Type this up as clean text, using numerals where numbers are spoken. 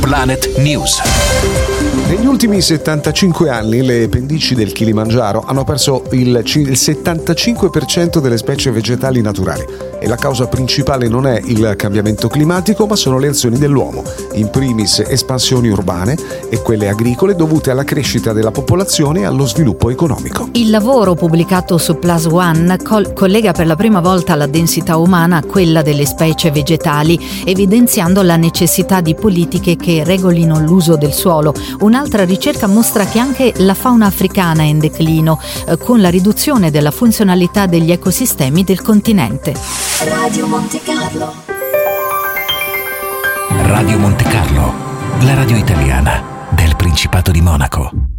Planet News. Negli ultimi 75 anni le pendici del Kilimangiaro hanno perso il 75% delle specie vegetali naturali e la causa principale non è il cambiamento climatico ma sono le azioni dell'uomo, in primis espansioni urbane e quelle agricole dovute alla crescita della popolazione e allo sviluppo economico. Il lavoro pubblicato su Plus One collega per la prima volta la densità umana a quella delle specie vegetali, evidenziando la necessità di politiche che regolino l'uso del suolo. Un'altra ricerca mostra che anche la fauna africana è in declino, con la riduzione della funzionalità degli ecosistemi del continente. Radio Monte Carlo. Radio Monte Carlo, la radio italiana del Principato di Monaco.